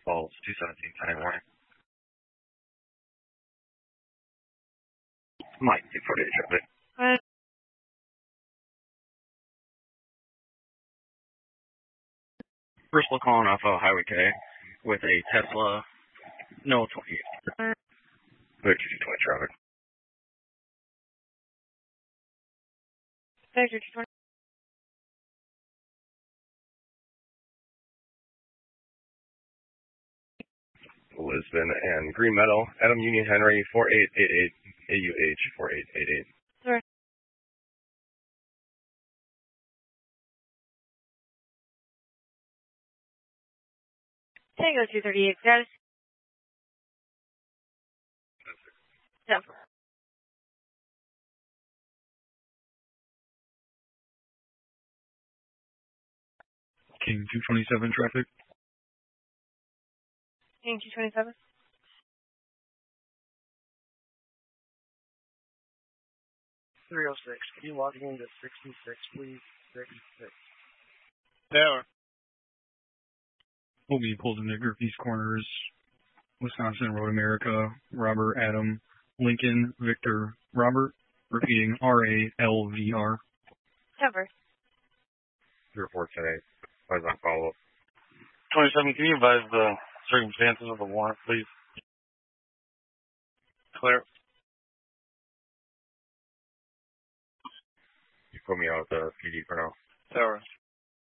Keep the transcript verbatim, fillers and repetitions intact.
Falls, two seventeen, ten one. Mike, two forty-eight traffic. Uh, Bristol calling off of Highway K with a Tesla, no twenty. Victor two twenty traffic. Victor two twenty. Lisbon and Green Meadow, Adam Union Henry, four eight eight eight, A U H four eight eight eight. Sorry. Tango two thirty-eight, status. Yep. King two twenty-seven traffic. King two twenty-seven. three oh six. Can you log into sixty-six, please? sixty-six. Tower. Will be pulled into East Corners, Wisconsin, Road America, Robert, Adam, Lincoln, Victor, Robert, repeating R A L V R. Cover. zero four ten eight. Advise on follow up. twenty-seven, can you advise the circumstances of the warrant, please? Clear. You put me out at the P D for now. Tower.